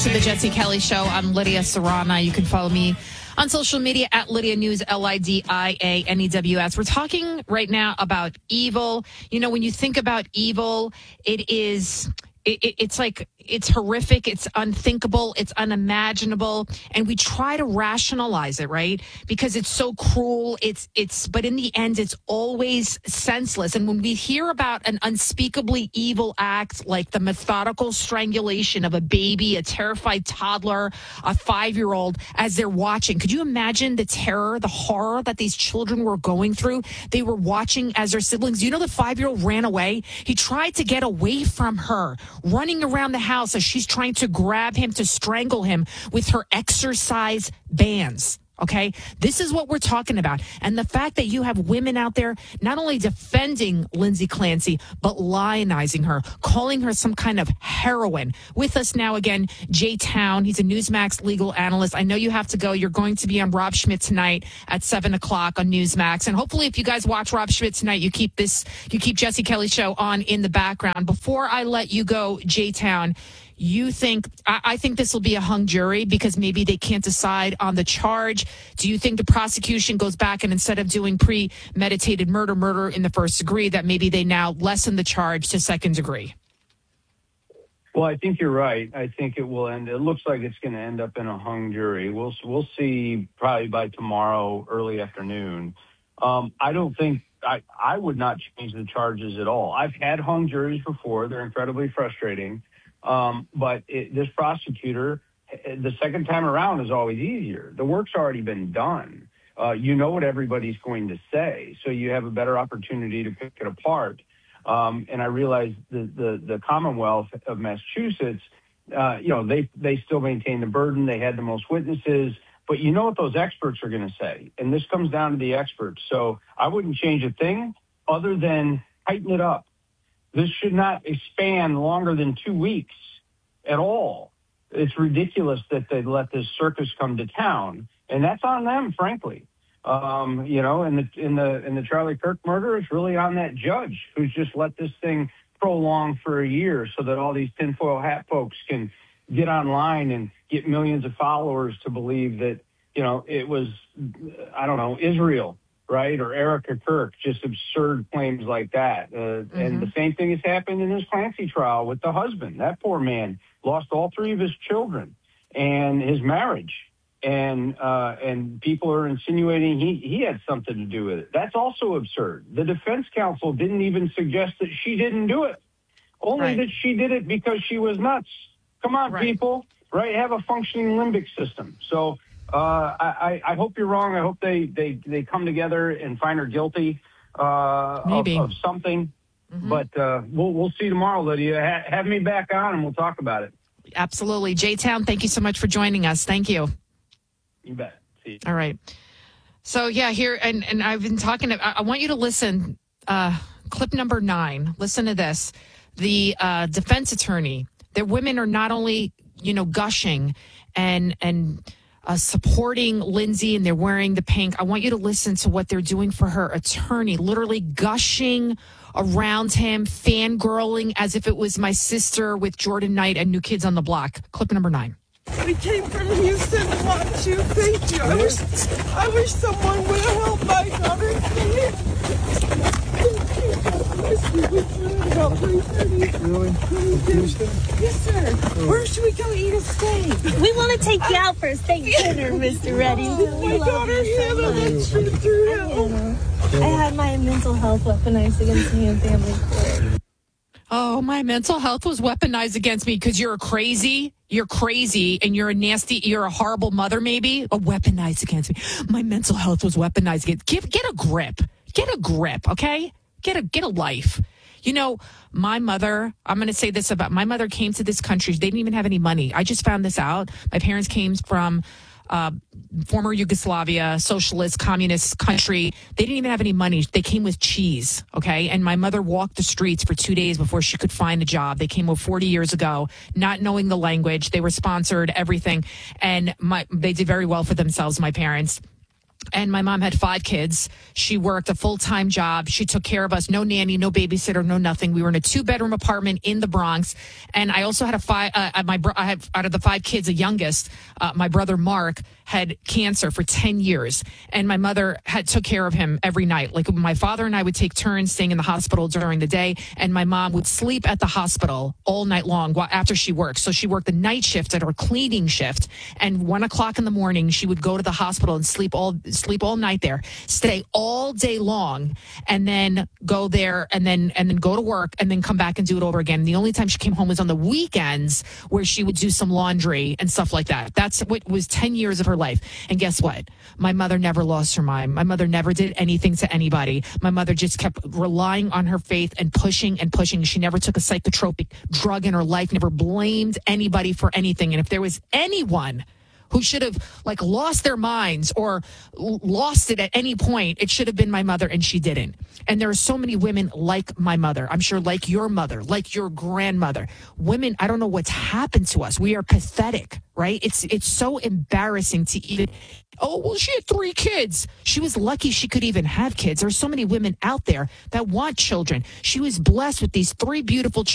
to the Jesse Kelly Show. I'm Lydia Serrana. You can follow me on social media at Lydia News, LIDIANEWS. We're talking right now about evil. You know, when you think about evil, it's like, it's horrific, it's unthinkable, it's unimaginable, and we try to rationalize it, right? Because it's so cruel, but in the end, it's always senseless. And when we hear about an unspeakably evil act, like the methodical strangulation of a baby, a terrified toddler, a 5-year-old, as they're watching, could you imagine the terror, the horror that these children were going through? They were watching as their siblings. You know, the 5-year-old ran away. He tried to get away from her, running around the house as she's trying to grab him to strangle him with her exercise bands. Okay, this is what we're talking about. And the fact that you have women out there not only defending Lindsay Clancy, but lionizing her, calling her some kind of heroine. With us now again, Jay Town. He's a Newsmax legal analyst. I know you have to go. You're going to be on Rob Schmidt tonight at 7:00 on Newsmax. And hopefully if you guys watch Rob Schmidt tonight, you keep Jesse Kelly Show on in the background. Before I let you go, Jay Town, I think this will be a hung jury because maybe they can't decide on the charge. Do you think the prosecution goes back and instead of doing premeditated murder in the first degree, that maybe they now lessen the charge to second degree? Well, I think you're right. I think it looks like it's going to end up in a hung jury. We'll see probably by tomorrow, early afternoon. I would not change the charges at all. I've had hung juries before. They're incredibly frustrating. But this prosecutor, the second time around is always easier. The work's already been done. You know what everybody's going to say, so you have a better opportunity to pick it apart. And I realize the Commonwealth of Massachusetts, they still maintain the burden. They had the most witnesses. But you know what those experts are going to say. And this comes down to the experts. So I wouldn't change a thing other than tighten it up. This should not expand longer than 2 weeks at all. It's ridiculous that they let this circus come to town, and that's on them, frankly. In the Charlie Kirk murder, it's really on that judge who's just let this thing prolong for a year so that all these tinfoil hat folks can get online and get millions of followers to believe that, it was, Israel. Right? Or Erica Kirk, just absurd claims like that. And the same thing has happened in this Clancy trial with the husband. That poor man lost all 3 of his children and his marriage. And people are insinuating he had something to do with it. That's also absurd. The defense counsel didn't even suggest that she didn't do it. Only that she did it because she was nuts. Come on, people. Right? Have a functioning limbic system. So, I hope you're wrong. I hope they come together and find her guilty of something. But we'll see tomorrow, Lydia. Have me back on and we'll talk about it. Absolutely. J-Town, thank you so much for joining us. Thank you. You bet. See you. All right. So, here, and I've been talking I want you to listen. Clip number 9. Listen to this. The defense attorney, their women are not only, gushing and supporting Lindsay, and they're wearing the pink. I want you to listen to what they're doing for her attorney, literally gushing around him, fangirling as if it was my sister with Jordan Knight and New Kids on the Block. Clip number 9. We came from Houston to watch you. Thank you. I wish someone would have helped my daughter. Really? Houston? Yes, sir. Where should we go eat a steak? We want to take you out for a steak dinner, Mr. Reddy. My daughter Hannah, that's true. I had my mental health weaponized against me in family court. Oh, my mental health was weaponized against me because you're crazy, and you're a horrible mother, maybe. Oh, weaponized against me. My mental health was weaponized against. Get a grip, okay? Get a life. My mother, I'm going to say this about my mother came to this country. They didn't even have any money. I just found this out. My parents came from former Yugoslavia, socialist, communist country. They didn't even have any money. They came with cheese, okay? And my mother walked the streets for 2 days before she could find a job. They came over 40 years ago, not knowing the language. They were sponsored, everything. And they did very well for themselves, my parents. And my mom had 5 kids. She worked a full-time job. She took care of us. No nanny, no babysitter, no nothing. We were in a 2-bedroom apartment in the Bronx. And I also had I had, out of the 5 kids, the youngest, my brother Mark, had cancer for 10 years. And my mother took care of him every night. Like my father and I would take turns staying in the hospital during the day. And my mom would sleep at the hospital all night long after she worked. So she worked the night shift at her cleaning shift. And 1 o'clock in the morning, she would go to the hospital and sleep all night there, stay all day long, and then go there and then go to work and then come back and do it over again. And the only time she came home was on the weekends, where she would do some laundry and stuff like that. That's what was 10 years of her life. And guess what? My mother never lost her mind. My mother never did anything to anybody. My mother just kept relying on her faith and pushing and pushing. She never took a psychotropic drug in her life, never blamed anybody for anything. And if there was anyone who should have lost their minds or lost it at any point, it should have been my mother, and she didn't. And there are so many women like my mother, I'm sure like your mother, like your grandmother. Women, I don't know what's happened to us. We are pathetic, right? It's so embarrassing to even, oh, well, she had 3 kids. She was lucky she could even have kids. There are so many women out there that want children. She was blessed with these 3 beautiful children.